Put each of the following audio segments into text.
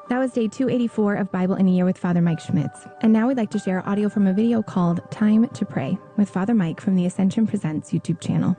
That was day 284 of Bible in a Year with Father Mike Schmitz. And now we'd like to share audio from a video called Time to Pray with Father Mike from the Ascension Presents YouTube channel.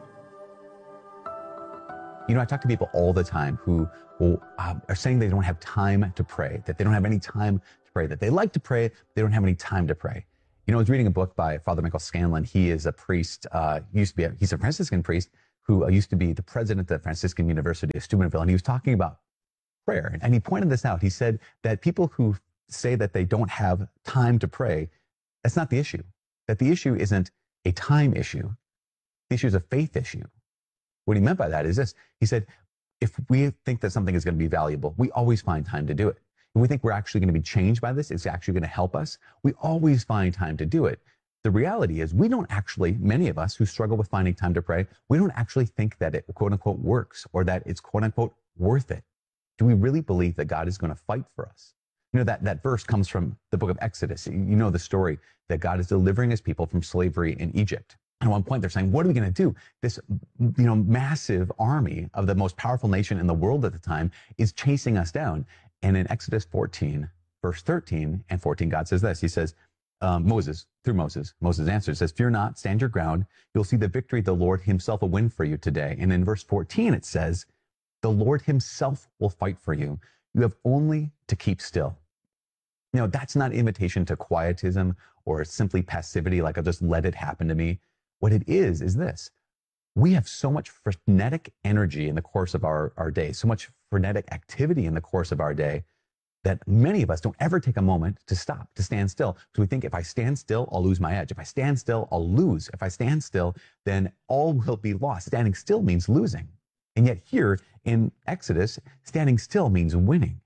You know, I talk to people all the time who are saying they don't have time to pray, that they don't have any time to pray, that they like to pray, but they don't have any time to pray. You know, I was reading a book by Father Michael Scanlon. He is a priest, he's a Franciscan priest who used to be the president of the Franciscan University of Steubenville, and he was talking about prayer. And he pointed this out. He said that people who say that they don't have time to pray, that's not the issue. That the issue isn't a time issue. The issue is a faith issue. What he meant by that is this. He said, if we think that something is going to be valuable, we always find time to do it. If we think we're actually going to be changed by this, it's actually going to help us, we always find time to do it. The reality is we don't actually, many of us who struggle with finding time to pray, we don't actually think that it quote unquote works or that it's quote unquote worth it. Do we really believe that God is going to fight for us? You know, that verse comes from the book of Exodus. You know the story that God is delivering his people from slavery in Egypt. And at one point they're saying, what are we going to do? This, massive army of the most powerful nation in the world at the time is chasing us down. And in Exodus 14, verse 13 and 14, God says this. He says, Moses answers, says, fear not, stand your ground. You'll see the victory the Lord himself will win for you today. And in verse 14, it says, the Lord himself will fight for you. You have only to keep still. You know, that's not invitation to quietism or simply passivity, like I'll just let it happen to me. What it is this. We have so much frenetic energy in the course of our day, so much frenetic activity in the course of our day, that many of us don't ever take a moment to stop, to stand still. So we think if I stand still, I'll lose my edge. If I stand still, I'll lose. If I stand still, then all will be lost. Standing still means losing. And yet here in Exodus, standing still means winning.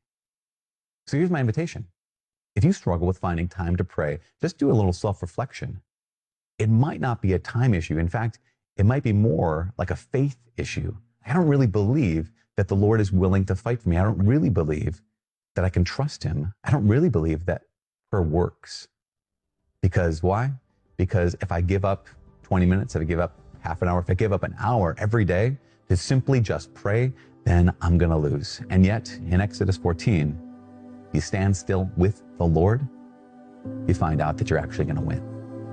So here's my invitation. If you struggle with finding time to pray, just do a little self-reflection. It might not be a time issue. In fact, it might be more like a faith issue. I don't really believe that the Lord is willing to fight for me. I don't really believe that I can trust him. I don't really believe that prayer works. Because why? Because if I give up 20 minutes, if I give up half an hour, if I give up an hour every day to simply just pray, then I'm going to lose. And yet in Exodus 14, you stand still with the Lord, you find out that you're actually going to win.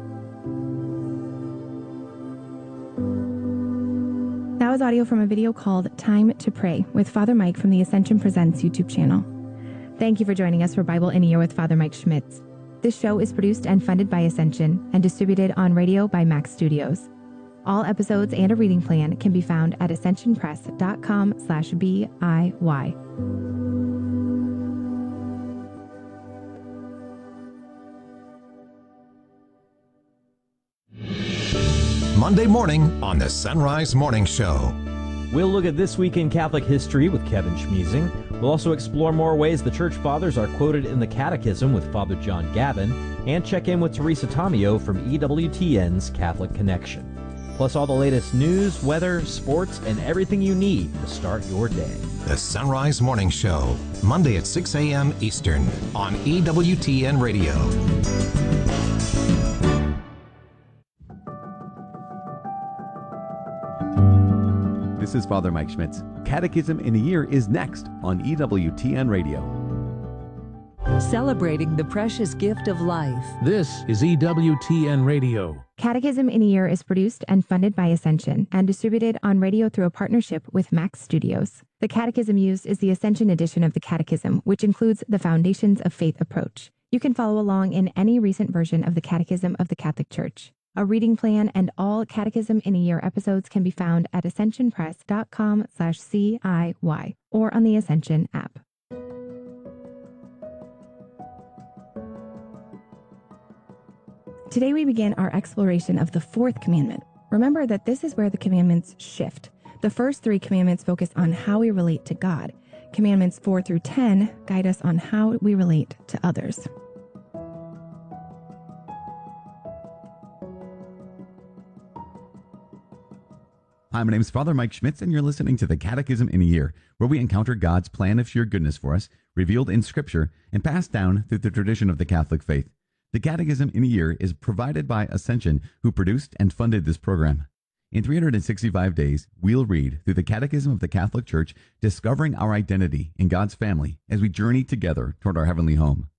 That was audio from a video called Time to Pray with Father Mike from the Ascension Presents YouTube channel. Thank you for joining us for Bible in a Year with Father Mike Schmitz. This show is produced and funded by Ascension and distributed on radio by Max Studios. All episodes and a reading plan can be found at ascensionpress.com/BIY. Monday morning on the Sunrise Morning Show. We'll look at this week in Catholic history with Kevin Schmiesing. We'll also explore more ways the Church Fathers are quoted in the Catechism with Father John Gavin, and check in with Teresa Tomeo from EWTN's Catholic Connection. Plus all the latest news, weather, sports, and everything you need to start your day. The Sunrise Morning Show, Monday at 6 a.m. Eastern on EWTN Radio. This is Father Mike Schmitz. Catechism in a Year is next on EWTN Radio. Celebrating the precious gift of life. This is EWTN Radio. Catechism in a Year is produced and funded by Ascension and distributed on radio through a partnership with Max Studios. The catechism used is the Ascension edition of the Catechism, which includes the Foundations of Faith approach. You can follow along in any recent version of the Catechism of the Catholic Church. A reading plan and all Catechism in a Year episodes can be found at ascensionpress.com/CIY or on the Ascension app. Today we begin our exploration of the fourth commandment. Remember that this is where the commandments shift. The first three commandments focus on how we relate to God. Commandments 4 through 10 guide us on how we relate to others. Hi, my name is Father Mike Schmitz, and you're listening to the Catechism in a Year, where we encounter God's plan of sheer goodness for us, revealed in Scripture and passed down through the tradition of the Catholic faith. The Catechism in a Year is provided by Ascension, who produced and funded this program. In 365 days, we'll read through the Catechism of the Catholic Church, discovering our identity in God's family as we journey together toward our heavenly home.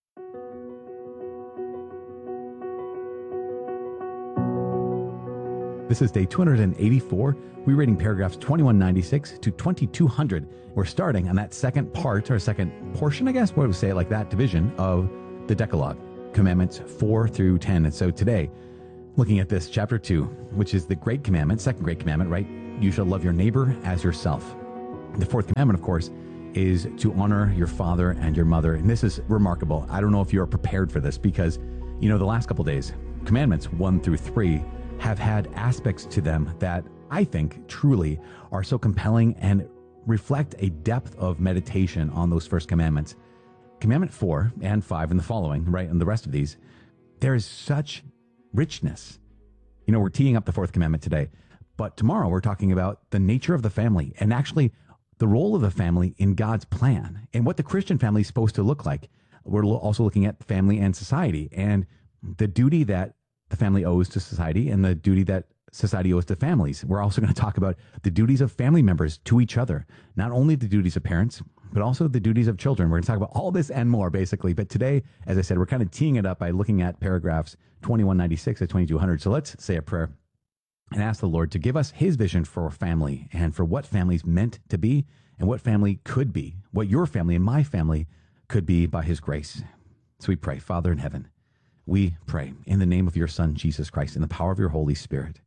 This is day 284. We're reading paragraphs 2196 to 2200. We're starting on that second part, or second portion, I guess, what would say it like that, division of the Decalogue, Commandments 4 through 10. And so today, looking at this, chapter 2, which is the great commandment, second great commandment, right? You shall love your neighbor as yourself. The fourth commandment, of course, is to honor your father and your mother. And this is remarkable. I don't know if you are prepared for this because, the last couple days, commandments 1 through 3 have had aspects to them that I think truly are so compelling and reflect a depth of meditation on those first commandments. Commandment 4 and 5 and the following, right, and the rest of these, there is such richness. We're teeing up the fourth commandment today, but tomorrow we're talking about the nature of the family and actually the role of the family in God's plan and what the Christian family is supposed to look like. We're also looking at family and society and the duty that the family owes to society and the duty that society owes to families. We're also going to talk about the duties of family members to each other, not only the duties of parents, but also the duties of children. We're going to talk about all this and more, basically. But today, as I said, we're kind of teeing it up by looking at paragraphs 2196 to 2200. So let's say a prayer and ask the Lord to give us his vision for family and for what family's meant to be and what family could be, what your family and my family could be by his grace. So we pray, Father in heaven, we pray in the name of your Son, Jesus Christ, in the power of your Holy Spirit.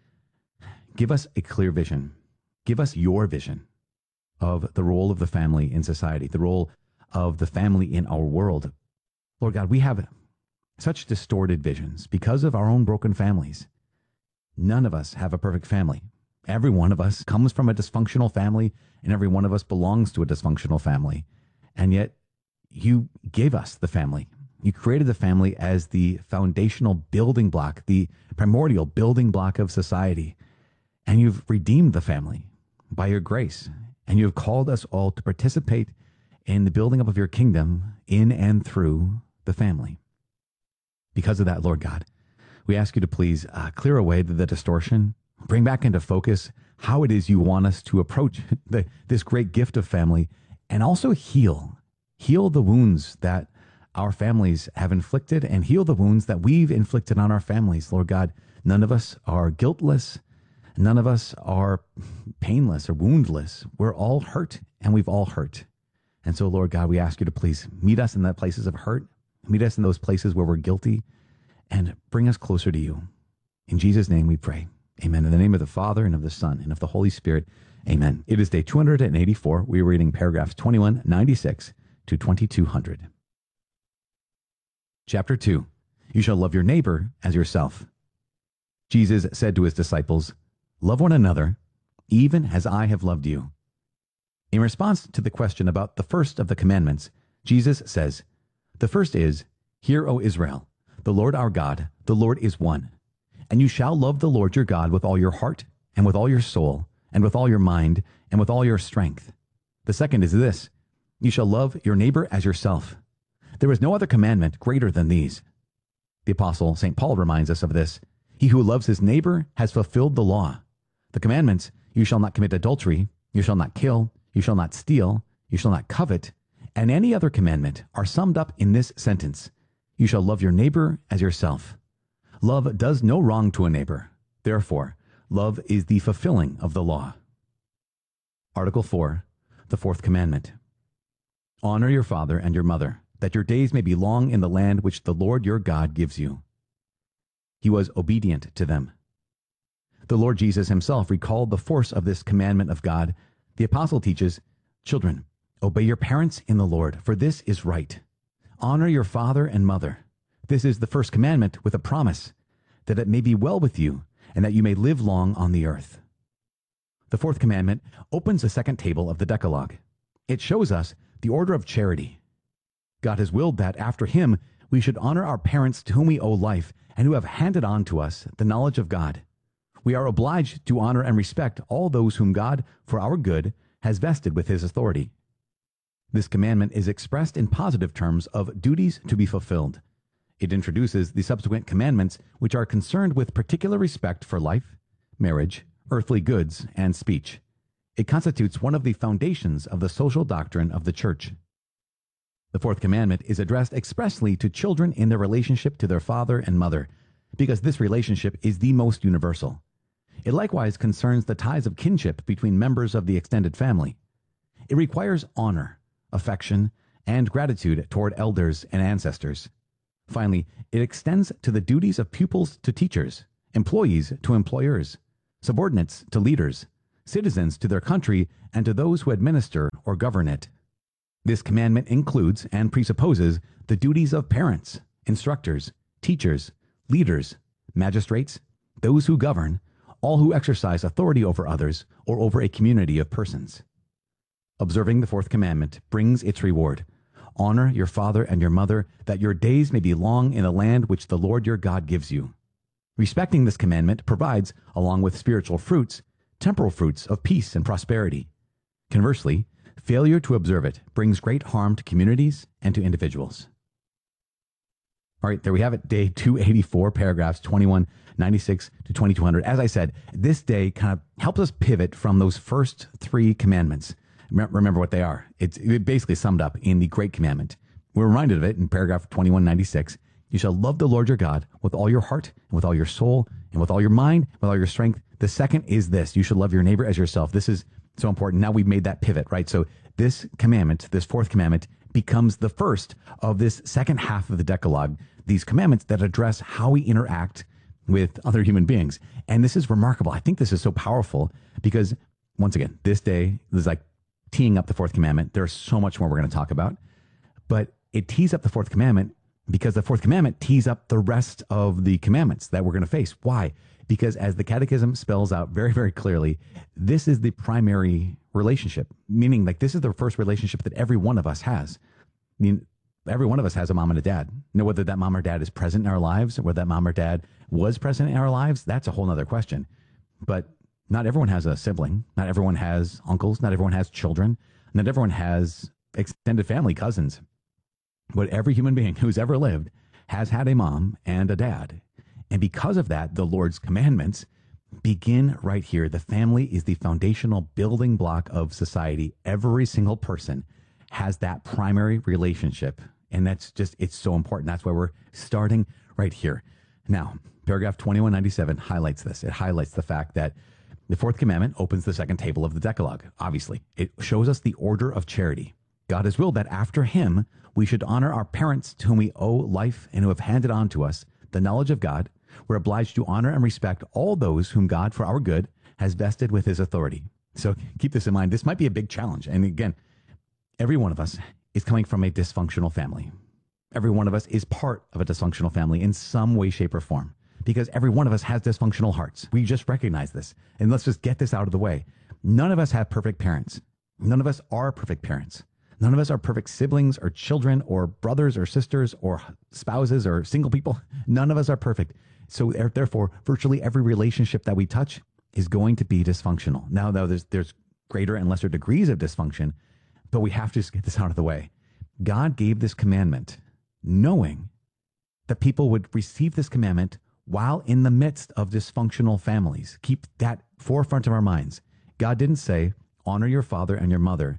Give us a clear vision. Give us your vision of the role of the family in society, the role of the family in our world. Lord God, we have such distorted visions because of our own broken families. None of us have a perfect family. Every one of us comes from a dysfunctional family, and every one of us belongs to a dysfunctional family. And yet, you gave us the family. You created the family as the foundational building block, the primordial building block of society. And you've redeemed the family by your grace. And you have called us all to participate in the building up of your kingdom in and through the family. Because of that, Lord God, we ask you to please clear away the distortion, bring back into focus how it is you want us to approach this great gift of family, and also heal the wounds that our families have inflicted and heal the wounds that we've inflicted on our families. Lord God, none of us are guiltless. None of us are painless or woundless. We're all hurt, and we've all hurt. And so, Lord God, we ask you to please meet us in the places of hurt, meet us in those places where we're guilty, and bring us closer to you. In Jesus' name we pray. Amen. In the name of the Father, and of the Son, and of the Holy Spirit. Amen. It is day 284. We are reading paragraphs 2196 to 2200. Chapter 2. You shall love your neighbor as yourself. Jesus said to his disciples, love one another, even as I have loved you. In response to the question about the first of the commandments, Jesus says, the first is, hear, O Israel, the Lord our God, the Lord is one. And you shall love the Lord your God with all your heart, and with all your soul, and with all your mind, and with all your strength. The second is this, you shall love your neighbor as yourself. There is no other commandment greater than these. The Apostle St. Paul reminds us of this. He who loves his neighbor has fulfilled the law. The commandments, you shall not commit adultery, you shall not kill, you shall not steal, you shall not covet, and any other commandment are summed up in this sentence, you shall love your neighbor as yourself. Love does no wrong to a neighbor. Therefore, love is the fulfilling of the law. Article 4, the fourth commandment. Honor your father and your mother, that your days may be long in the land which the Lord your God gives you. He was obedient to them. The Lord Jesus himself recalled the force of this commandment of God. The apostle teaches, children, obey your parents in the Lord, for this is right. Honor your father and mother. This is the first commandment with a promise, that it may be well with you, and that you may live long on the earth. The fourth commandment opens the second table of the Decalogue. It shows us the order of charity. God has willed that after him we should honor our parents to whom we owe life and who have handed on to us the knowledge of God. We are obliged to honor and respect all those whom God, for our good, has vested with his authority. This commandment is expressed in positive terms of duties to be fulfilled. It introduces the subsequent commandments which are concerned with particular respect for life, marriage, earthly goods, and speech. It constitutes one of the foundations of the social doctrine of the church. The fourth commandment is addressed expressly to children in their relationship to their father and mother, because this relationship is the most universal. It likewise concerns the ties of kinship between members of the extended family. It requires honor, affection, and gratitude toward elders and ancestors. Finally, it extends to the duties of pupils to teachers, employees to employers, subordinates to leaders, citizens to their country, and to those who administer or govern it. This commandment includes and presupposes the duties of parents, instructors, teachers, leaders, magistrates, those who govern, all who exercise authority over others or over a community of persons. Observing the fourth commandment brings its reward. Honor your father and your mother, that your days may be long in the land which the Lord your God gives you. Respecting this commandment provides, along with spiritual fruits, temporal fruits of peace and prosperity. Conversely, failure to observe it brings great harm to communities and to individuals. All right, there we have it, day 284, paragraphs 2196 to 2200. As I said, this day kind of helps us pivot from those first three commandments. Remember what they are. It basically summed up in the Great Commandment. We're reminded of it in paragraph 2196. You shall love the Lord your God with all your heart and with all your soul and with all your mind, with all your strength. The second is this: you should love your neighbor as yourself. This is so important. Now we've made that pivot, right? So this commandment, this fourth commandment, becomes the first of this second half of the Decalogue, these commandments that address how we interact with other human beings. And this is remarkable. I think this is so powerful because, once again, this day is like teeing up the fourth commandment. There's so much more we're going to talk about, but it tees up the fourth commandment because the fourth commandment tees up the rest of the commandments that we're going to face. Why? Because as the Catechism spells out very, very clearly, this is the primary relationship, meaning like this is the first relationship that every one of us has. I mean, every one of us has a mom and a dad. Now, whether that mom or dad is present in our lives, or whether that mom or dad was present in our lives, that's a whole nother question. But not everyone has a sibling. Not everyone has uncles. Not everyone has children. Not everyone has extended family, cousins. But every human being who's ever lived has had a mom and a dad. And because of that, the Lord's commandments begin right here. The family is the foundational building block of society. Every single person has that primary relationship. And that's just, it's so important. That's why we're starting right here. Now, paragraph 2197 highlights this. It highlights the fact that the fourth commandment opens the second table of the Decalogue. Obviously, it shows us the order of charity. God has willed that after him, we should honor our parents to whom we owe life and who have handed on to us the knowledge of God. We're obliged to honor and respect all those whom God, for our good, has vested with his authority. So keep this in mind. This might be a big challenge. And again, every one of us is coming from a dysfunctional family. Every one of us is part of a dysfunctional family in some way, shape, or form, because every one of us has dysfunctional hearts. We just recognize this. And let's just get this out of the way. None of us have perfect parents. None of us are perfect parents. None of us are perfect siblings or children or brothers or sisters or spouses or single people. None of us are perfect. So therefore, virtually every relationship that we touch is going to be dysfunctional. Now, though, there's greater and lesser degrees of dysfunction, but we have to just get this out of the way. God gave this commandment knowing that people would receive this commandment while in the midst of dysfunctional families. Keep that forefront of our minds. God didn't say, honor your father and your mother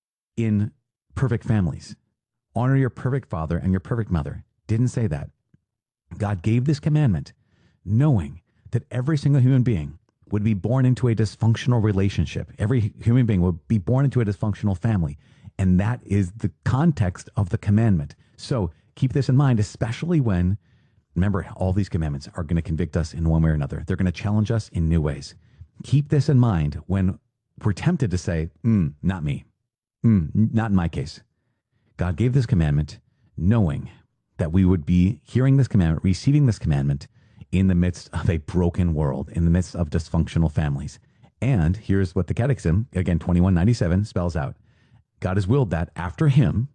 in perfect families. Honor your perfect father and your perfect mother. Didn't say that. God gave this commandment knowing that every single human being would be born into a dysfunctional relationship. Every human being would be born into a dysfunctional family. And that is the context of the commandment. So keep this in mind, especially when, remember, all these commandments are going to convict us in one way or another. They're going to challenge us in new ways. Keep this in mind when we're tempted to say, not me. Not in my case. God gave this commandment knowing that we would be hearing this commandment, receiving this commandment in the midst of a broken world, in the midst of dysfunctional families. And here's what the Catechism, again, 2197, spells out. God has willed that after him,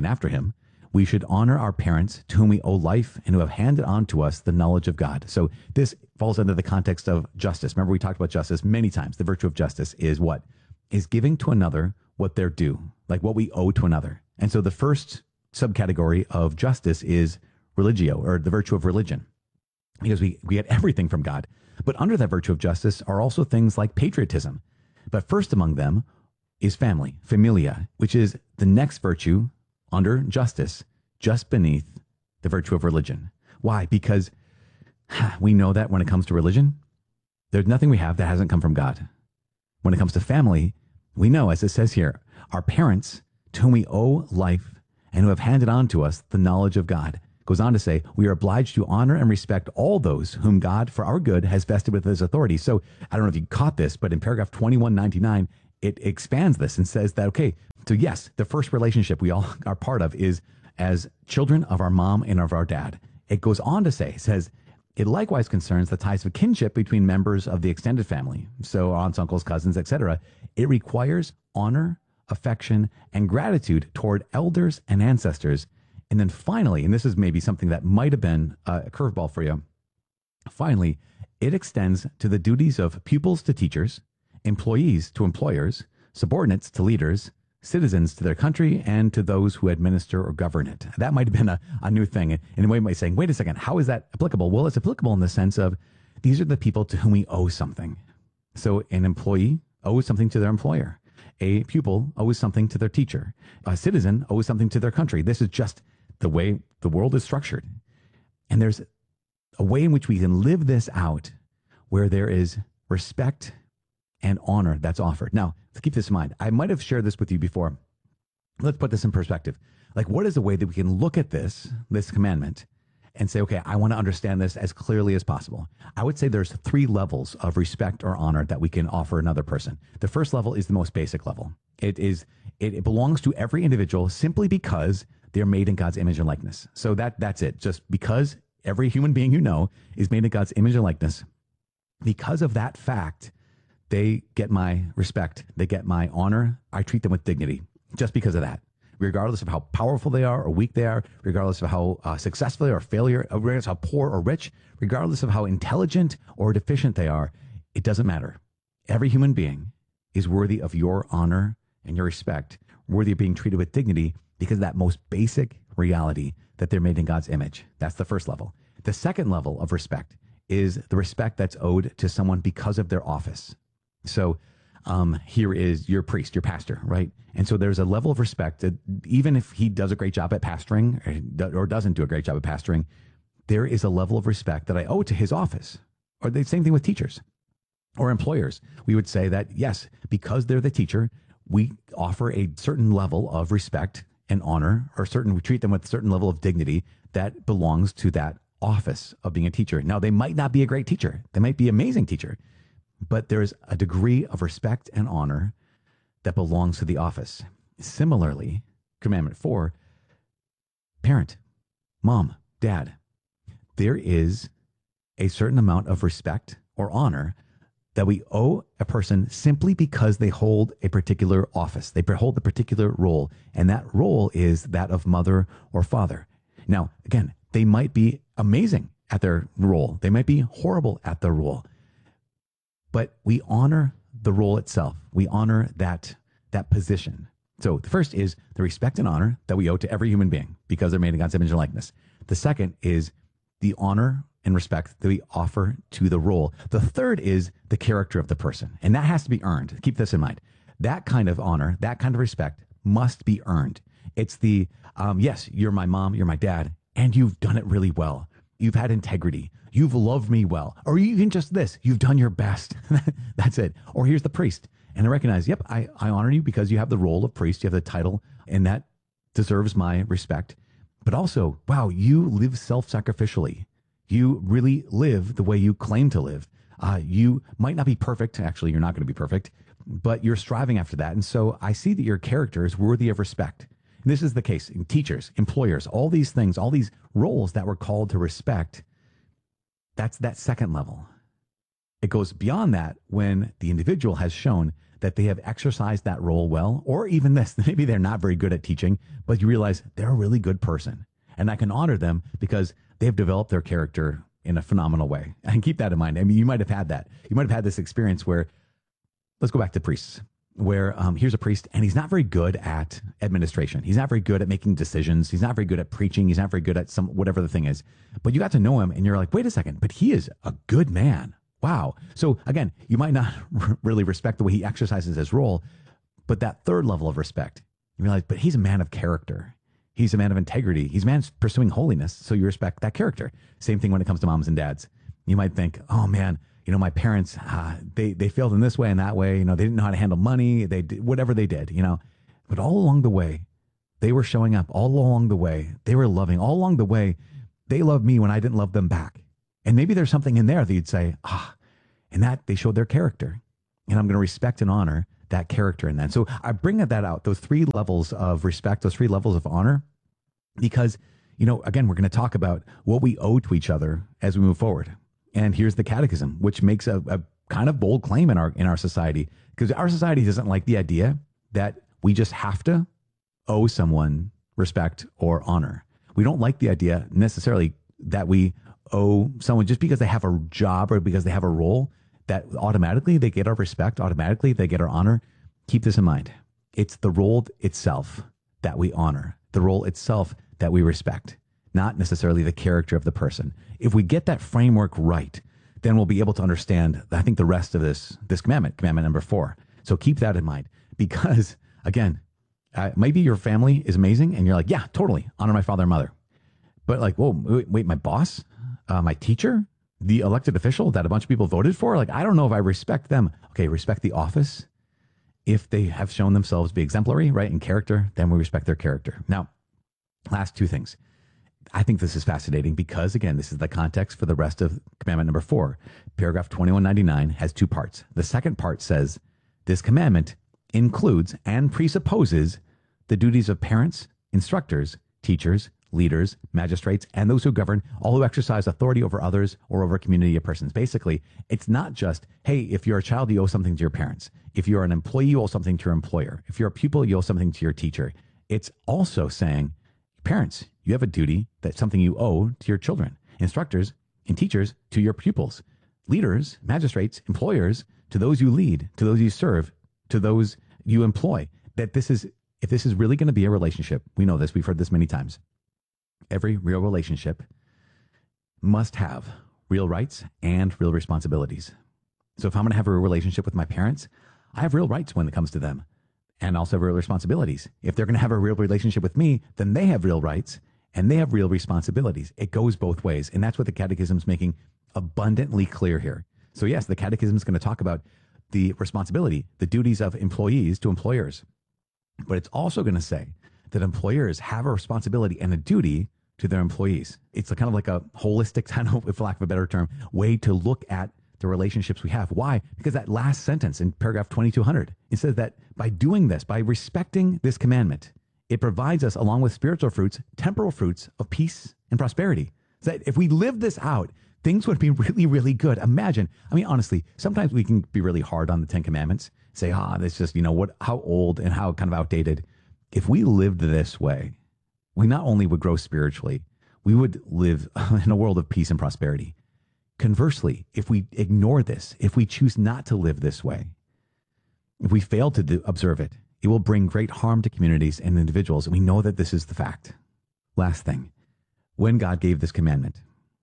we should honor our parents to whom we owe life and who have handed on to us the knowledge of God. So this falls under the context of justice. Remember, we talked about justice many times. The virtue of justice is what? Is giving to another what they're due, like what we owe to another. And so the first subcategory of justice is religio, or the virtue of religion, because we get everything from God. But under that virtue of justice are also things like patriotism. But first among them is family, familia, which is the next virtue under justice, just beneath the virtue of religion. Why? Because we know that when it comes to religion, there's nothing we have that hasn't come from God. When it comes to family, we know, as it says here, our parents to whom we owe life and who have handed on to us the knowledge of God. Goes on to say, we are obliged to honor and respect all those whom God, for our good, has vested with his authority. So I don't know if you caught this, but in paragraph 2199, it expands this and says that, okay, so yes, the first relationship we all are part of is as children of our mom and of our dad. It goes on to say, it says, it likewise concerns the ties of kinship between members of the extended family, so aunts, uncles, cousins, etc. It requires honor, affection, and gratitude toward elders and ancestors. And then finally, and this is maybe something that might have been a curveball for you, finally, it extends to the duties of pupils to teachers, employees to employers, subordinates to leaders, citizens to their country, and to those who administer or govern it. That might have been a new thing. And in a way, you might say, wait a second, how is that applicable? Well, it's applicable in the sense of these are the people to whom we owe something. So an employee owes something to their employer. A pupil owes something to their teacher. A citizen owes something to their country. This is just the way the world is structured. And there's a way in which we can live this out where there is respect and honor that's offered. Now, to keep this in mind, I might have shared this with you before. Let's put this in perspective. Like, what is the way that we can look at this commandment and say, okay, I want to understand this as clearly as possible? I would say there's 3 levels of respect or honor that we can offer another person. The first level is the most basic level. It belongs to every individual simply because they're made in God's image and likeness. So that's it. Just because every human being you know is made in God's image and likeness, because of that fact, they get my respect. They get my honor. I treat them with dignity just because of that. Regardless of how powerful they are or weak they are, regardless of how successful they are or failure, regardless of how poor or rich, regardless of how intelligent or deficient they are, it doesn't matter. Every human being is worthy of your honor and your respect, worthy of being treated with dignity because of that most basic reality that they're made in God's image. That's the first level. The second level of respect is the respect that's owed to someone because of their office. So here is your priest, your pastor, right? And so there's a level of respect that even if he does a great job at pastoring or doesn't do a great job at pastoring, there is a level of respect that I owe to his office. Or the same thing with teachers or employers. We would say that, yes, because they're the teacher, we offer a certain level of respect and honor, or we treat them with a certain level of dignity that belongs to that office of being a teacher. Now, they might not be a great teacher. They might be an amazing teacher. But there's a degree of respect and honor that belongs to the office. Similarly, Commandment 4, parent, mom, dad, there is a certain amount of respect or honor that we owe a person simply because they hold a particular office. They hold a particular role, and that role is that of mother or father. Now, again, they might be amazing at their role. They might be horrible at their role. But we honor the role itself. We honor that position. So the first is the respect and honor that we owe to every human being because they're made in God's image and likeness. The second is the honor and respect that we offer to the role. The third is the character of the person. And that has to be earned. Keep this in mind. That kind of honor, that kind of respect must be earned. It's the, yes, you're my mom, you're my dad, and you've done it really well. You've had integrity. You've loved me well. Or even just this, you've done your best. That's it. Or here's the priest. And I recognize, yep, I honor you because you have the role of priest. You have the title, and that deserves my respect. But also, wow, you live self-sacrificially. You really live the way you claim to live. You might not be perfect. Actually, you're not going to be perfect, but you're striving after that. And so I see that your character is worthy of respect. And this is the case in teachers, employers, all these things, all these roles that we're called to respect. That's that second level. It goes beyond that when the individual has shown that they have exercised that role well, or even this, maybe they're not very good at teaching, but you realize they're a really good person. And I can honor them because they've developed their character in a phenomenal way. And keep that in mind. I mean, you might have had that. You might have had this experience where, let's go back to priests, where here's a priest and he's not very good at administration. He's not very good at making decisions. He's not very good at preaching. He's not very good at whatever the thing is. But you got to know him and you're like, wait a second, but he is a good man. wow. So again, you might not really respect the way he exercises his role, but that third level of respect, you realize, but he's a man of character. He's a man of integrity. He's a man pursuing holiness. So you respect that character. Same thing when it comes to moms and dads. You might think, oh man, my parents, they failed in this way and that way. They didn't know how to handle money. They did whatever they did, but all along the way, they were showing up. All along the way, they were loving. All along the way, they loved me when I didn't love them back. And maybe there's something in there that you'd say, and that they showed their character. And I'm going to respect and honor that character in that. So I bring that out, those 3 levels of respect, those 3 levels of honor, because, again, we're going to talk about what we owe to each other as we move forward. And here's the catechism, which makes a kind of bold claim in our society, because our society doesn't like the idea that we just have to owe someone respect or honor. We don't like the idea necessarily that we owe someone just because they have a job or because they have a role, that automatically they get our respect, automatically they get our honor. Keep this in mind. It's the role itself that we honor, the role itself that we respect, not necessarily the character of the person. If we get that framework right, then we'll be able to understand, I think, the rest of this commandment number 4. So keep that in mind, because again, maybe your family is amazing and you're like, yeah, totally honor my father and mother. But like, whoa, wait, my boss, my teacher, the elected official that a bunch of people voted for, like, I don't know if I respect them. Okay, respect the office. If they have shown themselves to be exemplary, right, in character, then we respect their character. Now, last 2 things. I think this is fascinating because, again, this is the context for the rest of commandment number 4. Paragraph 2199 has 2 parts. The second part says, this commandment includes and presupposes the duties of parents, instructors, teachers, leaders, magistrates, and those who govern, all who exercise authority over others or over a community of persons. Basically, it's not just, hey, if you're a child, you owe something to your parents. If you're an employee, you owe something to your employer. If you're a pupil, you owe something to your teacher. It's also saying, parents, you have a duty, that's something you owe to your children. Instructors and teachers to your pupils. Leaders, magistrates, employers, to those you lead, to those you serve, to those you employ. That this is, if this is really going to be a relationship, we know this, we've heard this many times. Every real relationship must have real rights and real responsibilities. So if I'm going to have a relationship with my parents, I have real rights when it comes to them, and also real responsibilities. If they're going to have a real relationship with me, then they have real rights and they have real responsibilities. It goes both ways. And that's what the Catechism is making abundantly clear here. So yes, the Catechism is going to talk about the responsibility, the duties of employees to employers. But it's also going to say that employers have a responsibility and a duty to their employees. It's kind of like a holistic, kind of, for lack of a better term, way to look at the relationships we have. Why? Because that last sentence in paragraph 2200, it says that by doing this, by respecting this commandment, it provides us, along with spiritual fruits, temporal fruits of peace and prosperity. So that if we live this out, things would be really, really good. Imagine, I mean, honestly, sometimes we can be really hard on the 10 Commandments, say, that's just, how old and how kind of outdated. If we lived this way, we not only would grow spiritually, we would live in a world of peace and prosperity. Conversely, if we ignore this, if we choose not to live this way, if we fail to observe it, it will bring great harm to communities and individuals. And we know that this is the fact. Last thing, when God gave this commandment,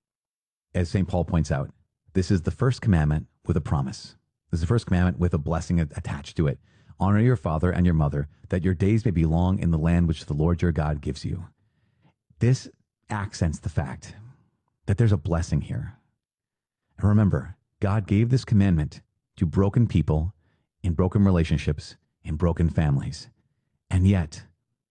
as St. Paul points out, this is the first commandment with a promise. This is the first commandment with a blessing attached to it. Honor your father and your mother, that your days may be long in the land which the Lord your God gives you. This accents the fact that there's a blessing here. And remember, God gave this commandment to broken people in broken relationships, in broken families. And yet,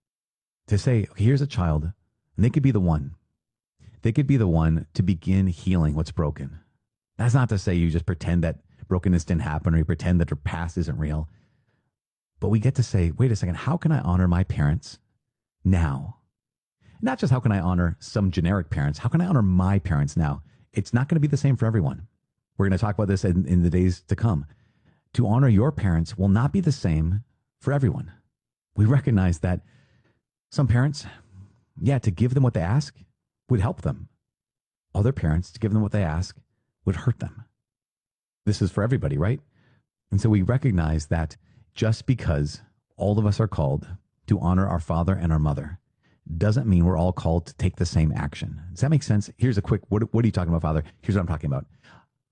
to say, okay, here's a child, and they could be the one. They could be the one to begin healing what's broken. That's not to say you just pretend that brokenness didn't happen or you pretend that your past isn't real. But we get to say, wait a second, how can I honor my parents now? Not just how can I honor some generic parents, how can I honor my parents now? It's not going to be the same for everyone. We're going to talk about this in the days to come. To honor your parents will not be the same for everyone. We recognize that some parents, to give them what they ask would help them. Other parents, to give them what they ask would hurt them. This is for everybody, right? And so we recognize that just because all of us are called to honor our father and our mother doesn't mean we're all called to take the same action. Does that make sense? Here's a quick, what are you talking about, Father? Here's what I'm talking about.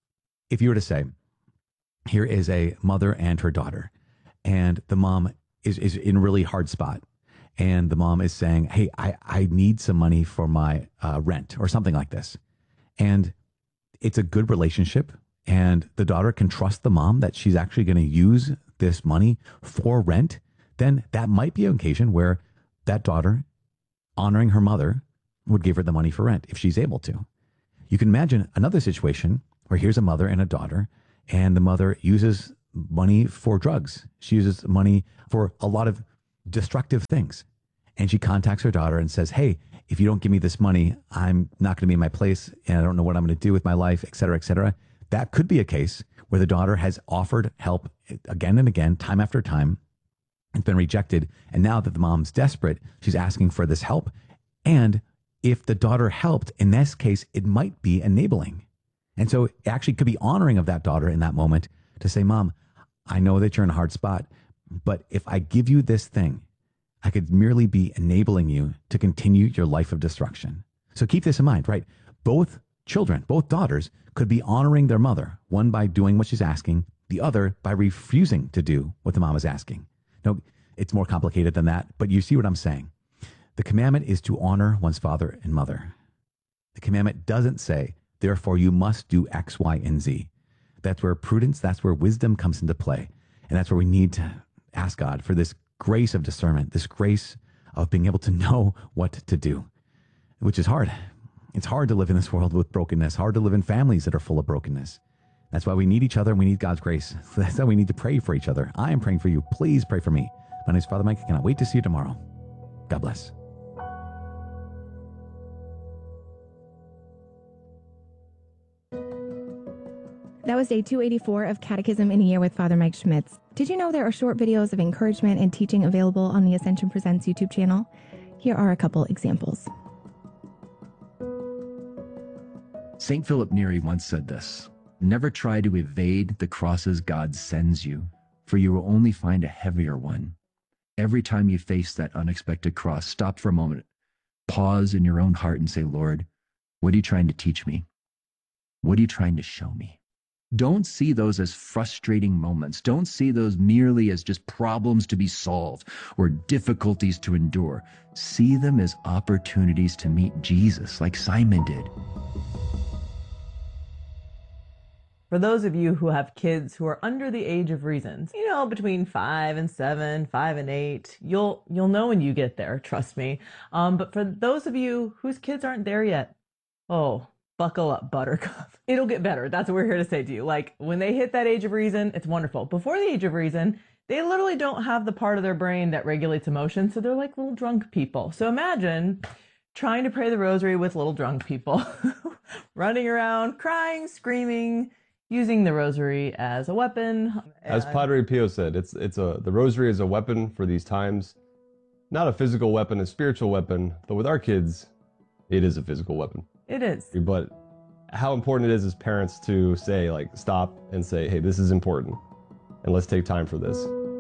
if you were to say, here is a mother and her daughter, and the mom is in a really hard spot, and the mom is saying, hey, I need some money for my rent or something like this. And it's a good relationship, and the daughter can trust the mom that she's actually going to use this money for rent, then that might be an occasion where that daughter, honoring her mother, would give her the money for rent if she's able to. You can imagine another situation where here's a mother and a daughter, and the mother uses money for drugs. She uses money for a lot of destructive things. And she contacts her daughter and says, hey, if you don't give me this money, I'm not going to be in my place, and I don't know what I'm going to do with my life, et cetera, et cetera. That could be a case where the daughter has offered help again and again, time after time. It's been rejected. And now that the mom's desperate, she's asking for this help. And if the daughter helped, in this case, it might be enabling. And so it actually could be honoring of that daughter in that moment to say, Mom, I know that you're in a hard spot, but if I give you this thing, I could merely be enabling you to continue your life of destruction. So keep this in mind, right? Both children, both daughters could be honoring their mother, one by doing what she's asking, the other by refusing to do what the mom is asking. No, it's more complicated than that, but you see what I'm saying. The commandment is to honor one's father and mother. The commandment doesn't say, therefore you must do X, Y, and Z. That's where prudence, that's where wisdom comes into play. And that's where we need to ask God for this grace of discernment, this grace of being able to know what to do, which is hard. It's hard to live in this world with brokenness, hard to live in families that are full of brokenness. That's why we need each other and we need God's grace. That's why we need to pray for each other. I am praying for you. Please pray for me. My name is Father Mike. I cannot wait to see you tomorrow. God bless. That was day 284 of Catechism in a Year with Father Mike Schmitz. Did you know there are short videos of encouragement and teaching available on the Ascension Presents YouTube channel? Here are a couple examples. St. Philip Neri once said this: never try to evade the crosses God sends you, for you will only find a heavier one. Every time you face that unexpected cross, stop for a moment, pause in your own heart and say, Lord, what are you trying to teach me? What are you trying to show me? Don't see those as frustrating moments. Don't see those merely as just problems to be solved or difficulties to endure. See them as opportunities to meet Jesus, like Simon did. For those of you who have kids who are under the age of reason, between 5 and 7, 5 and 8, you'll know when you get there, trust me. But for those of you whose kids aren't there yet, buckle up, buttercup. It'll get better. That's what we're here to say to you. Like, when they hit that age of reason, it's wonderful. Before the age of reason, they literally don't have the part of their brain that regulates emotion, so they're like little drunk people. So imagine trying to pray the rosary with little drunk people, running around, crying, screaming, using the rosary as a weapon. As Padre Pio said, the rosary is a weapon for these times. Not a physical weapon, a spiritual weapon, but with our kids, it is a physical weapon. It is. But how important it is as parents to say, stop and say, hey, this is important, and let's take time for this.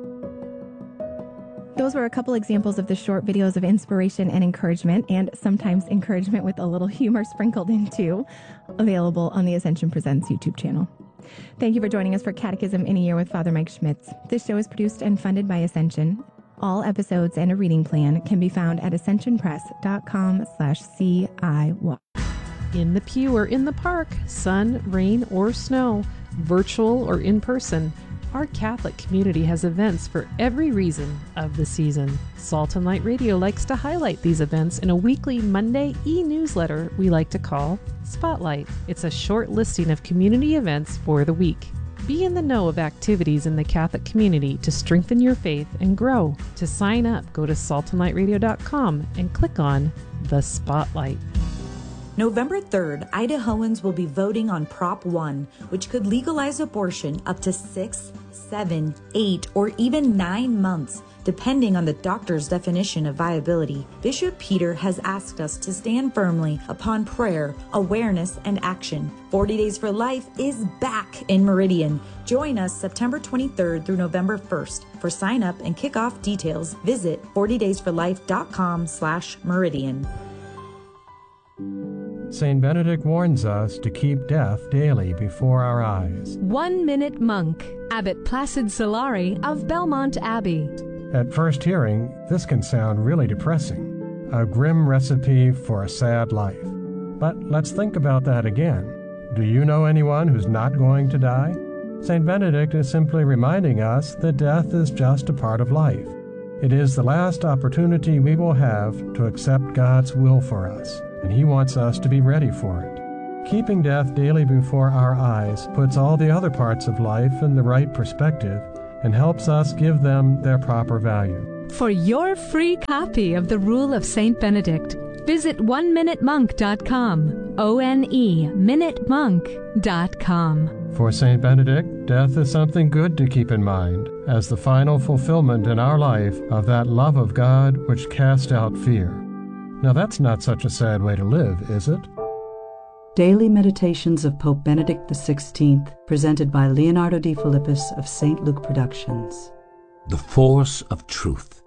Those were a couple examples of the short videos of inspiration and encouragement, and sometimes encouragement with a little humor sprinkled in too, available on the Ascension Presents YouTube channel. Thank you for joining us for Catechism in a Year with Father Mike Schmitz. This show is produced and funded by Ascension. All episodes and a reading plan can be found at ascensionpress.com/CIY. In the pew or in the park, sun, rain, or snow, virtual or in person, our Catholic community has events for every reason of the season. Salt and Light Radio likes to highlight these events in a weekly Monday e-newsletter we like to call Spotlight. It's a short listing of community events for the week. Be in the know of activities in the Catholic community to strengthen your faith and grow. To sign up, go to saltandlightradio.com and click on the Spotlight. November 3rd, Idahoans will be voting on Prop 1, which could legalize abortion up to 6, 7, 8, or even 9 months, depending on the doctor's definition of viability. Bishop Peter has asked us to stand firmly upon prayer, awareness, and action. 40 Days for Life is back in Meridian. Join us September 23rd through November 1st. For sign up and kickoff details, visit 40daysforlife.com/Meridian. St. Benedict warns us to keep death daily before our eyes. 1 Minute Monk, Abbot Placid Solari of Belmont Abbey. At first hearing, this can sound really depressing, a grim recipe for a sad life. But let's think about that again. Do you know anyone who's not going to die? St. Benedict is simply reminding us that death is just a part of life. It is the last opportunity we will have to accept God's will for us, and He wants us to be ready for it. Keeping death daily before our eyes puts all the other parts of life in the right perspective and helps us give them their proper value. For your free copy of The Rule of St. Benedict, visit oneminutemonk.com, ONE-minutemonk.com. For St. Benedict, death is something good to keep in mind as the final fulfillment in our life of that love of God which cast out fear. Now that's not such a sad way to live, is it? Daily Meditations of Pope Benedict XVI, presented by Leonardo D. Philippus of St. Luke Productions. The force of truth.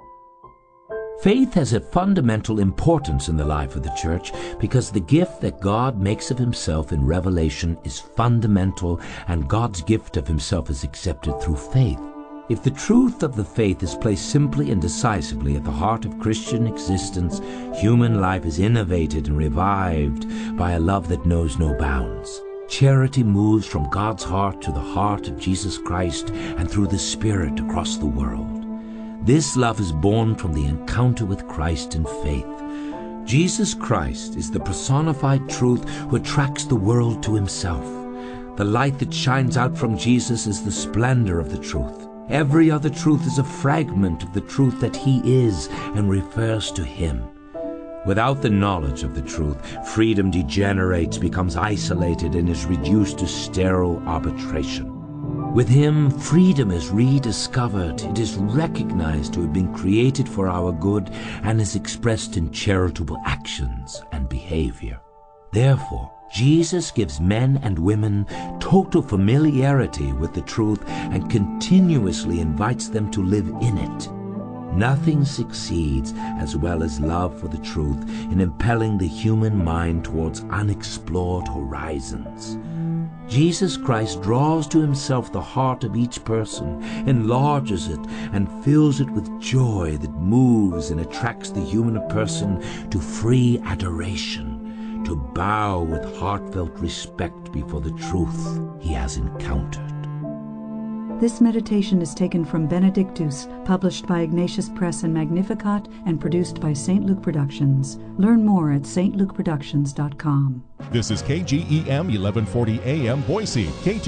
Faith has a fundamental importance in the life of the Church because the gift that God makes of Himself in Revelation is fundamental, and God's gift of Himself is accepted through faith. If the truth of the faith is placed simply and decisively at the heart of Christian existence, human life is innovated and revived by a love that knows no bounds. Charity moves from God's heart to the heart of Jesus Christ and through the Spirit across the world. This love is born from the encounter with Christ in faith. Jesus Christ is the personified truth who attracts the world to Himself. The light that shines out from Jesus is the splendor of the truth. Every other truth is a fragment of the truth that He is and refers to Him. Without the knowledge of the truth, freedom degenerates, becomes isolated, and is reduced to sterile arbitration. With Him, freedom is rediscovered. It is recognized to have been created for our good and is expressed in charitable actions and behavior. Therefore, Jesus gives men and women total familiarity with the truth and continuously invites them to live in it. Nothing succeeds as well as love for the truth in impelling the human mind towards unexplored horizons. Jesus Christ draws to Himself the heart of each person, enlarges it, and fills it with joy that moves and attracts the human person to free adoration, to bow with heartfelt respect before the truth he has encountered. This meditation is taken from Benedictus, published by Ignatius Press and Magnificat, and produced by St. Luke Productions. Learn more at stlukeproductions.com. This is KGEM 1140 AM Boise,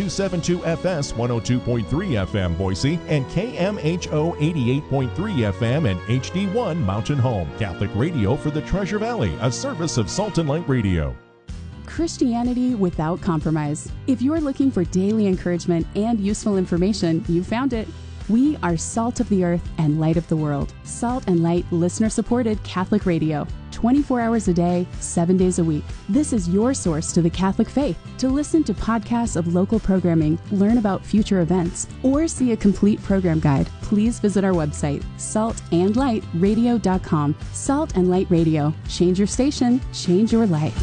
K272FS 102.3 FM Boise, and KMHO 88.3 FM and HD1 Mountain Home. Catholic radio for the Treasure Valley, a service of Salt and Light Radio. Christianity without compromise. If you're looking for daily encouragement and useful information, you found it. We are Salt of the Earth and Light of the World. Salt and Light listener-supported Catholic radio. 24 hours a day, 7 days a week. This is your source to the Catholic faith. To listen to podcasts of local programming, learn about future events, or see a complete program guide, please visit our website, saltandlightradio.com. Salt and Light Radio. Change your station, change your life.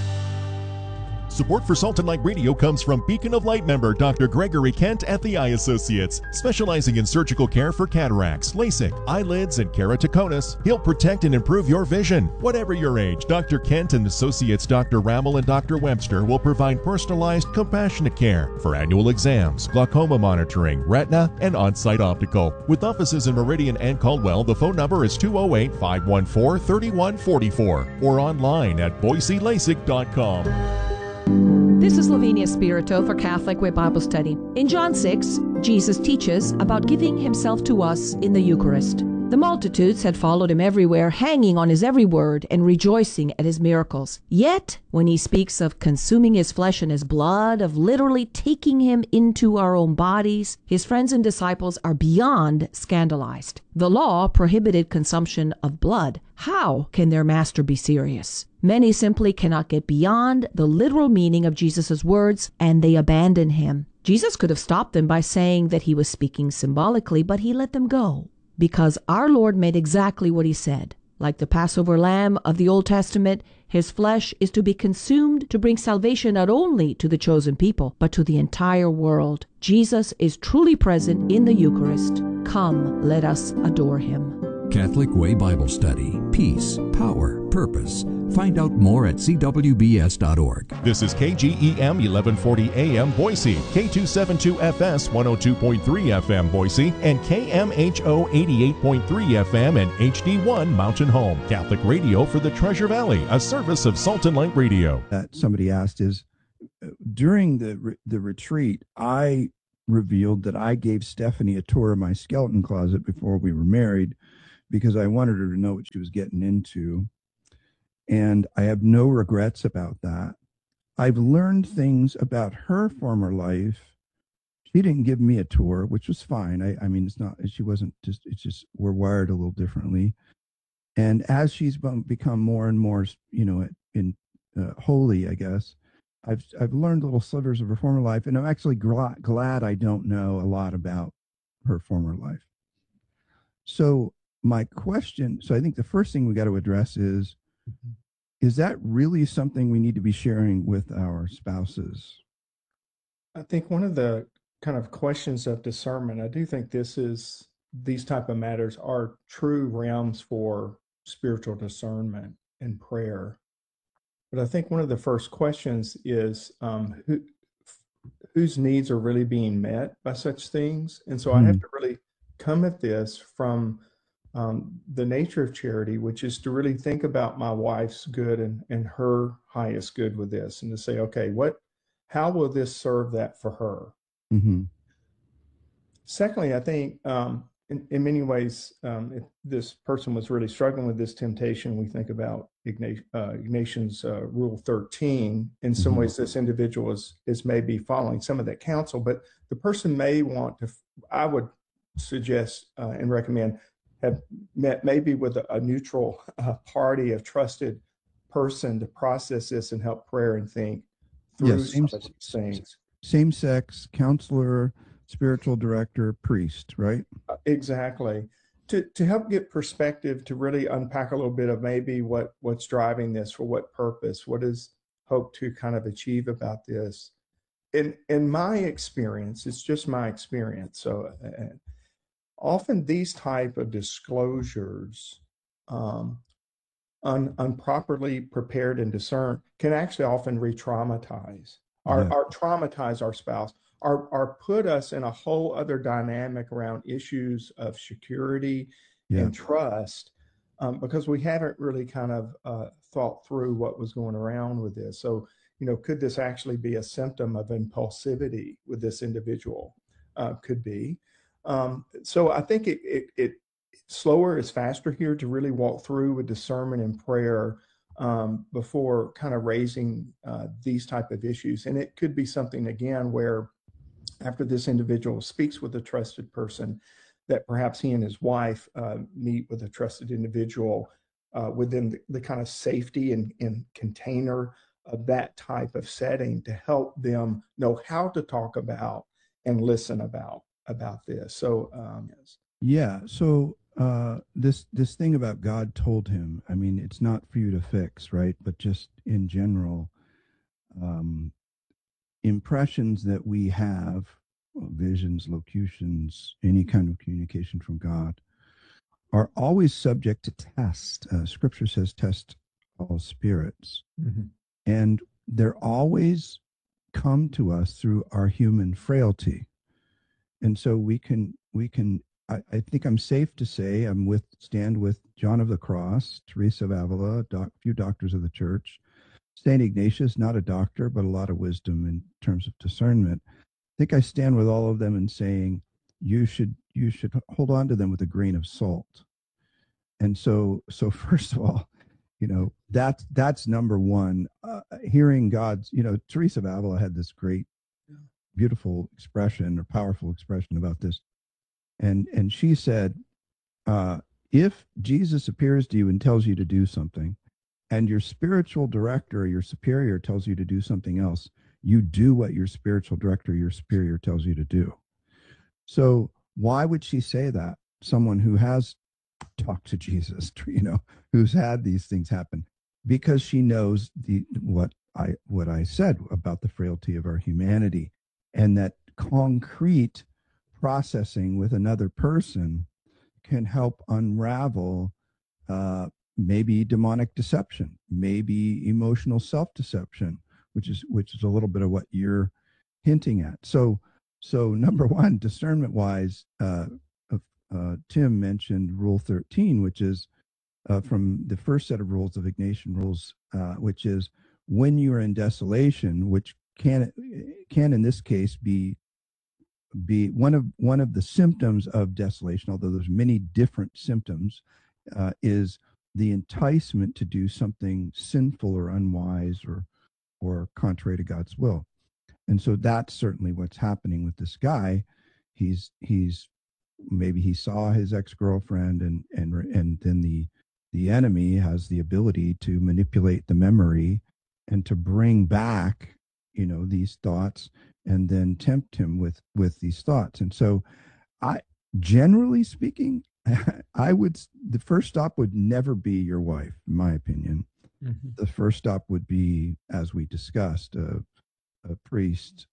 Support for Salt and Light Radio comes from Beacon of Light member Dr. Gregory Kent at the Eye Associates. Specializing in surgical care for cataracts, LASIK, eyelids, and keratoconus, he'll protect and improve your vision. Whatever your age, Dr. Kent and Associates Dr. Rammel and Dr. Webster will provide personalized, compassionate care for annual exams, glaucoma monitoring, retina, and on-site optical. With offices in Meridian and Caldwell, the phone number is 208-514-3144 or online at boiselasik.com. This is Lavinia Spirito for Catholic Way Bible Study. In John 6, Jesus teaches about giving Himself to us in the Eucharist. The multitudes had followed Him everywhere, hanging on His every word and rejoicing at His miracles. Yet, when He speaks of consuming His flesh and His blood, of literally taking Him into our own bodies, His friends and disciples are beyond scandalized. The law prohibited consumption of blood. How can their master be serious? Many simply cannot get beyond the literal meaning of Jesus' words, and they abandon Him. Jesus could have stopped them by saying that He was speaking symbolically, but He let them go, because our Lord meant exactly what He said. Like the Passover lamb of the Old Testament, his flesh is to be consumed to bring salvation not only to the chosen people, but to the entire world. Jesus is truly present in the Eucharist. Come, let us adore him. Catholic Way Bible Study. Peace, power, purpose. Find out more at cwbs.org. This is KGEM 1140 AM Boise, K272FS 102.3 FM Boise, and KMHO 88.3 FM and HD1 Mountain Home. Catholic radio for the Treasure Valley, a service of Salt and Light Radio. That somebody asked is, during the retreat, I revealed that I gave Stephanie a tour of my skeleton closet before we were married because I wanted her to know what she was getting into. And I have no regrets about that. I've learned things about her former life. She didn't give me a tour, which was fine. I mean, she wasn't just, it's just, we're wired a little differently. And as she's become more and more, holy, I guess, I've learned little slivers of her former life. And I'm actually glad I don't know a lot about her former life. So my question, I think the first thing we got to address is that really something we need to be sharing with our spouses? I think one of the kind of questions of discernment, I do think these type of matters are true realms for spiritual discernment and prayer. But I think one of the first questions is whose needs are really being met by such things? And so I have to really come at this from the nature of charity, which is to really think about my wife's good and her highest good with this, and to say, okay, how will this serve that for her? Mm-hmm. Secondly, I think in many ways, if this person was really struggling with this temptation, we think about Ignatian's Rule 13. In some ways, this individual is maybe following some of that counsel, but the person may want to, I would suggest and recommend, have met maybe with a neutral party, a trusted person to process this and help prayer and think through some of these things. Same-sex, counselor, spiritual director, priest, right? Exactly. To help get perspective, to really unpack a little bit of maybe what's driving this, for what purpose, what is hope to kind of achieve about this. In my experience, it's just my experience. So often these type of disclosures, unproperly prepared and discerned, can actually often re-traumatize or traumatize our spouse, or put us in a whole other dynamic around issues of security and trust, because we haven't really kind of thought through what was going around with this. So, could this actually be a symptom of impulsivity with this individual? Could be. So I think it slower is faster here to really walk through with discernment and prayer before kind of raising these type of issues. And it could be something, again, where after this individual speaks with a trusted person, that perhaps he and his wife meet with a trusted individual within the kind of safety and container of that type of setting, to help them know how to talk about and listen about this. So this thing about God told him, I mean, it's not for you to fix, right? But just in general, impressions that we have, visions, locutions, any kind of communication from God, are always subject to test. Scripture says, test all spirits. And they're always come to us through our human frailty. And so I think I'm safe to say stand with John of the Cross, Teresa of Avila, a few doctors of the church, St. Ignatius, not a doctor, but a lot of wisdom in terms of discernment. I think I stand with all of them in saying you should hold on to them with a grain of salt. And so first of all, that's number one. Hearing God's, Teresa of Avila had this great, beautiful expression or powerful expression about this. And she said, if Jesus appears to you and tells you to do something, and your spiritual director or your superior tells you to do something else, you do what your spiritual director or your superior tells you to do. So why would she say that? Someone who has talk to Jesus, who's had these things happen, because she knows what I said about the frailty of our humanity, and that concrete processing with another person can help unravel maybe demonic deception, maybe emotional self-deception, which is a little bit of what you're hinting at. So number one, discernment wise, Tim mentioned Rule 13, which is from the first set of rules of Ignatian rules, which is when you are in desolation, which can in this case be one of the symptoms of desolation, although there's many different symptoms, is the enticement to do something sinful or unwise or contrary to God's will. And so that's certainly what's happening with this guy. He's maybe he saw his ex-girlfriend, and then the enemy has the ability to manipulate the memory and to bring back, these thoughts, and then tempt him with these thoughts. And so generally speaking, the first stop would never be your wife, in my opinion. Mm-hmm. The first stop would be, as we discussed, a priest,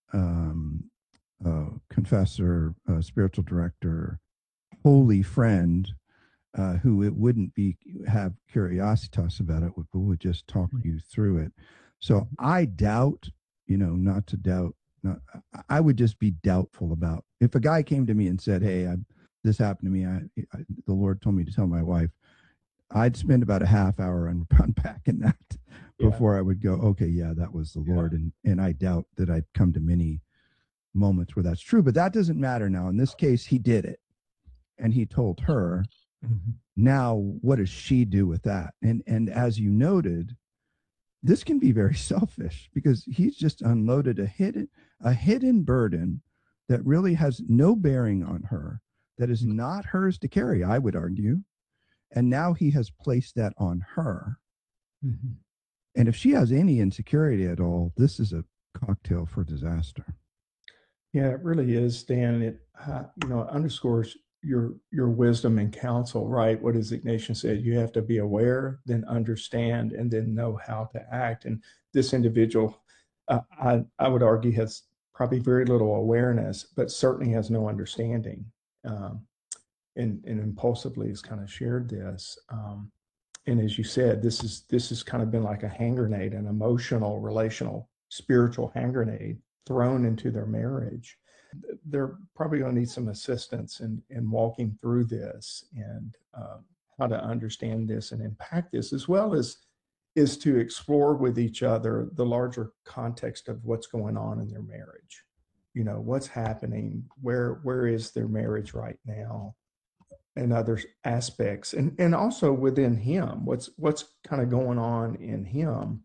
confessor, spiritual director, holy friend, who it wouldn't have curiositas about it, but would just talk you through it. So I doubt, not to doubt, I would just be doubtful about, if a guy came to me and said, hey, this happened to me, the Lord told me to tell my wife, I'd spend about a half hour unpacking that before I would go, okay, yeah, that was the Lord. And I doubt that I'd come to many moments where that's true, but that doesn't matter now. In this case, he did it and he told her. Mm-hmm. Now, what does she do with that? And as you noted, this can be very selfish, because he's just unloaded a hidden burden that really has no bearing on her, that is not hers to carry, I would argue. And now he has placed that on her. Mm-hmm. And if she has any insecurity at all, this is a cocktail for disaster. Yeah, it really is, Dan. It underscores your wisdom and counsel, right? What does Ignatian said? You have to be aware, then understand, and then know how to act. And this individual, I would argue, has probably very little awareness, but certainly has no understanding, and impulsively has kind of shared this. And as you said, this has kind of been like a hand grenade, an emotional, relational, spiritual hand grenade thrown into their marriage. They're probably going to need some assistance in walking through this, and how to understand this and impact this, as well as is to explore with each other the larger context of what's going on in their marriage. What's happening, where is their marriage right now, and other aspects, and also within him, what's kind of going on in him,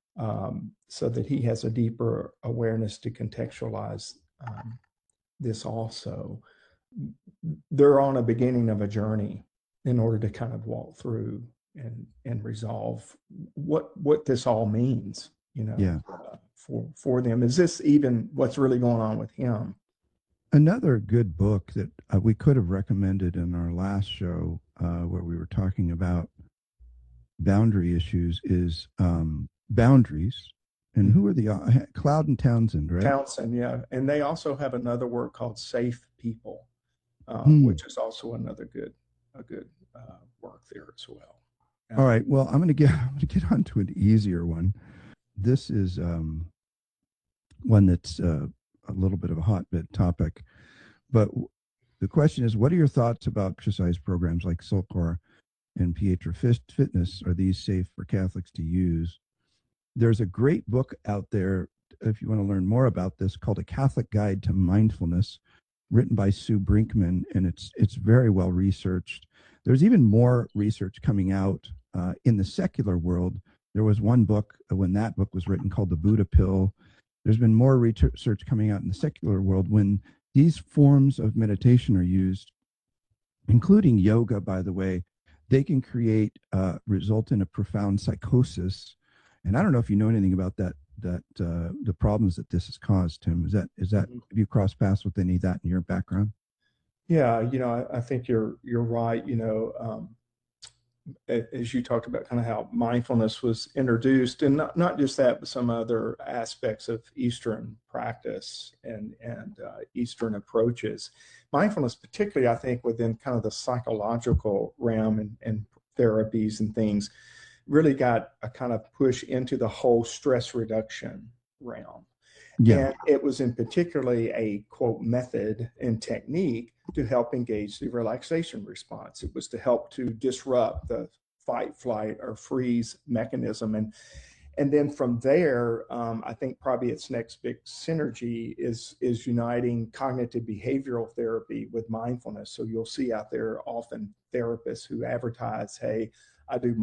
so that he has a deeper awareness to contextualize this also. They're on a beginning of a journey in order to kind of walk through and resolve what this all means, for them. Is this even what's really going on with him? Another good book that we could have recommended in our last show, where we were talking about boundary issues, is Boundaries. And who are the Cloud and Townsend, right? Townsend, yeah. And they also have another work called Safe People, which is also another good work there as well. All right. Well, I'm going to get onto an easier one. This is one that's a little bit of a hotbed topic, but the question is, what are your thoughts about exercise programs like Solcore and Pietra Fitness? Are these safe for Catholics to use? There's a great book out there, if you want to learn more about this, called A Catholic Guide to Mindfulness, written by Sue Brinkman, and it's very well researched. There's even more research coming out in the secular world. There was one book when that book was written called The Buddha Pill. There's been more research coming out in the secular world when these forms of meditation are used, including yoga, by the way. They can result in a profound psychosis. And I don't know if you know anything about that the problems that this has caused, Tim. Is that have you crossed paths with any of that in your background? Yeah, I think you're right. As you talked about kind of how mindfulness was introduced, and not just that, but some other aspects of Eastern practice and Eastern approaches. Mindfulness, particularly, I think, within kind of the psychological realm and therapies and things, really got a kind of push into the whole stress reduction realm. Yeah. And it was in particularly a quote method and technique to help engage the relaxation response. It was to help to disrupt the fight, flight, or freeze mechanism. And then from there, I think probably its next big synergy is uniting cognitive behavioral therapy with mindfulness. So you'll see out there often therapists who advertise, hey, I do